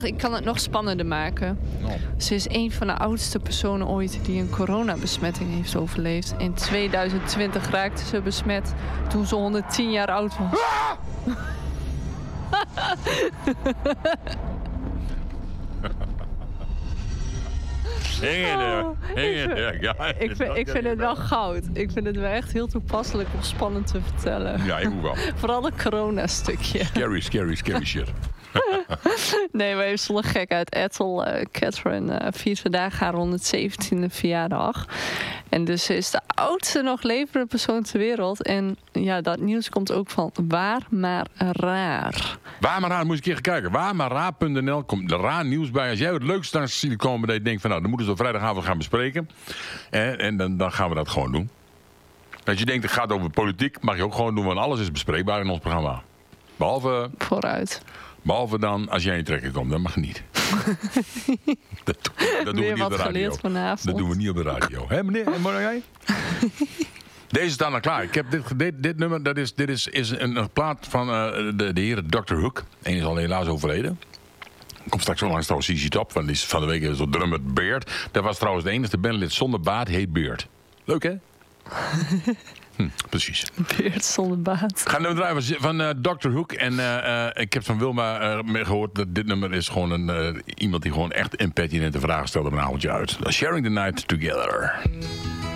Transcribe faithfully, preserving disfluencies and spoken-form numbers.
Ik kan het nog spannender maken. Oh. Ze is een van de oudste personen ooit die een coronabesmetting heeft overleefd. In tweeduizend twintig raakte ze besmet toen ze honderdtien jaar oud was. Ah! Hing in er. Hing in er. Ja, Ik vind, ik vind het wel goud. Ik vind het wel echt heel toepasselijk om spannend te vertellen. Ja, ik ook wel. Vooral het corona-stukje. Scary, scary, scary shit. Nee, maar even zonder gek uit. Ethel uh, Catherine uh, viert vandaag haar honderdzeventiende verjaardag. En dus ze is de oudste nog levende persoon ter wereld. En ja, dat nieuws komt ook van Waar maar Raar. Waar maar Raar, moet je een keer gaan kijken. Waar maar Raar punt n l komt er raar nieuws bij. Als jij het leukste naar ziet komen, dat je denkt van nou, dan moeten we vrijdagavond gaan bespreken. En, en dan, dan gaan we dat gewoon doen. Als je denkt het gaat over politiek, mag je ook gewoon doen, want alles is bespreekbaar in ons programma. Behalve... Vooruit. Behalve dan, als jij in trekken komt, dat mag niet. dat, dat doen we niet op de radio. Vanavond. Dat doen we niet op de radio. Hé meneer, en jij? Deze staan al klaar. Ik heb dit, dit, dit nummer, dat is, dit is, is een, een plaat van uh, de, de heren doctor Hook. Eén is al helaas overleden. Komt straks zo langs trouwens C C Top. Van, die, van de week is het drummer Beard. Dat was trouwens de enige bandlid zonder baard, heet Beard. Leuk hè? Hm, precies. Beard zonder baard. Ga nummer draaien van, van uh, doctor Hook. En uh, uh, ik heb van Wilma uh, gehoord dat dit nummer is gewoon een, uh, iemand die gewoon echt impertinente vragen stelt op een avondje uit. Sharing the Night Together.